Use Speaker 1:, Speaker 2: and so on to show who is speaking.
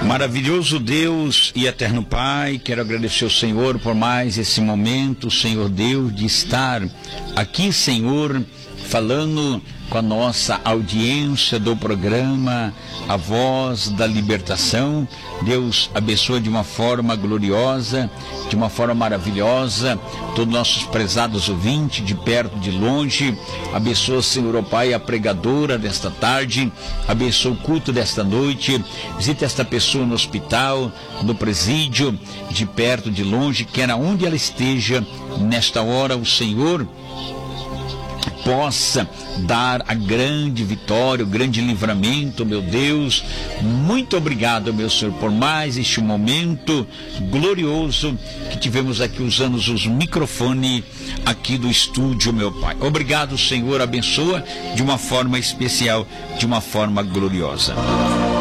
Speaker 1: Maravilhoso Deus e eterno Pai, quero agradecer ao Senhor por mais esse momento, Senhor Deus, de estar aqui, Senhor, falando com a nossa audiência do programa A Voz da Libertação. Deus abençoe de uma forma gloriosa, de uma forma maravilhosa, todos nossos prezados ouvintes, de perto, de longe. Abençoa, Senhor, ó Pai, a pregadora desta tarde, abençoa o culto desta noite, visita esta pessoa no hospital, no presídio, de perto, de longe, quer aonde ela esteja, nesta hora, o Senhor possa dar a grande vitória, o grande livramento, meu Deus. Muito obrigado, meu Senhor, por mais este momento glorioso que tivemos aqui usando os microfones aqui do estúdio, meu Pai. Obrigado, Senhor, abençoa de uma forma especial, de uma forma gloriosa.